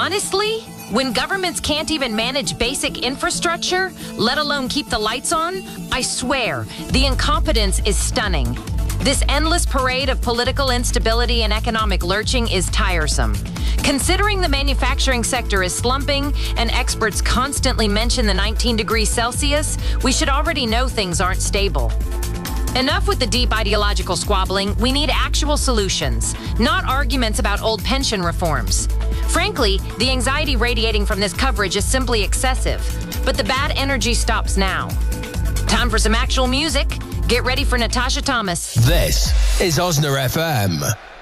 Honestly, when governments can't even manage basic infrastructure, let alone keep the lights on, I swear, the incompetence is stunning. This endless parade of political instability and economic lurching is tiresome. Considering the manufacturing sector is slumping and experts constantly mention the 19 degrees Celsius, we should already know things aren't stable. Enough with the deep ideological squabbling. We need actual solutions, not arguments about old pension reforms. Frankly, the anxiety radiating from this coverage is simply excessive, but the bad energy stops now. Time for some actual music. Get ready for Natasha Thomas. This is Osna FM.